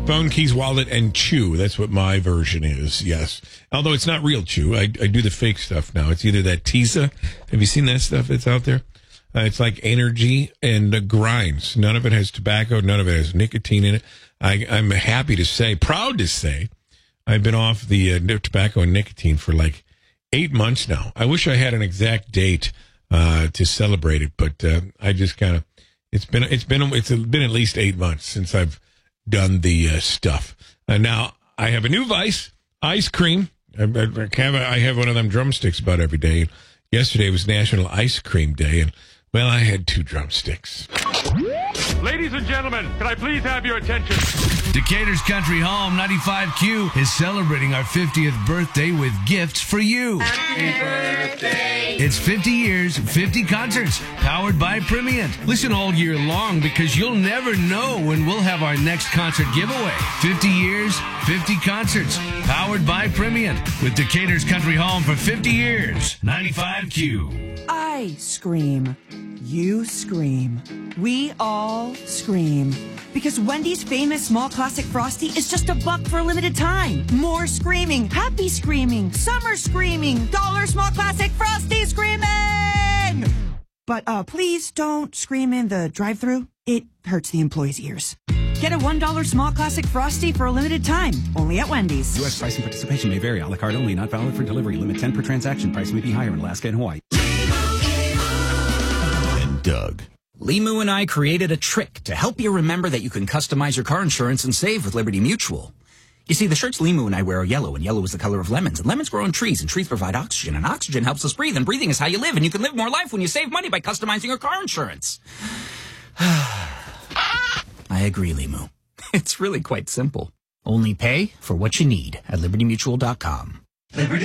Phone, keys, wallet, and chew. That's what my version is, yes. Although it's not real chew. I do the fake stuff now. It's either that Tisa. Have you seen that stuff that's out there? It's like energy and grinds. None of it has tobacco. None of it has nicotine in it. I'm happy to say, proud to say, I've been off the tobacco and nicotine for like 8 months now. I wish I had an exact date to celebrate it, but I just kind of it's been at least 8 months since I've done the stuff. Now I have a new vice, ice cream. I have one of them drumsticks about every day. Yesterday was National Ice Cream Day, and well, I had 2 drumsticks. Ladies and gentlemen, can I please have your attention? Decatur's Country Home 95Q is celebrating our 50th birthday with gifts for you. Happy birthday! It's 50 years, 50 concerts, powered by Primient. Listen all year long because you'll never know when we'll have our next concert giveaway. 50 years, 50 concerts, powered by Primient. With Decatur's Country Home for 50 years. 95Q. I scream. You scream. We all scream. Because Wendy's famous small classic Frosty is just $1 for a limited time. More screaming, happy screaming, summer screaming, dollar small classic Frosty screaming! But please don't scream in the drive-thru. It hurts the employees' ears. Get a $1 small classic Frosty for a limited time, only at Wendy's. U.S. pricing participation may vary. A la carte only, not valid for delivery. Limit 10 per transaction. Price may be higher in Alaska and Hawaii. And Doug. Limu and I created a trick to help you remember that you can customize your car insurance and save with Liberty Mutual. You see, the shirts Limu and I wear are yellow, and yellow is the color of lemons. And lemons grow on trees, and trees provide oxygen, and oxygen helps us breathe, and breathing is how you live, and you can live more life when you save money by customizing your car insurance. I agree, Limu. It's really quite simple. Only pay for what you need at LibertyMutual.com. Liberty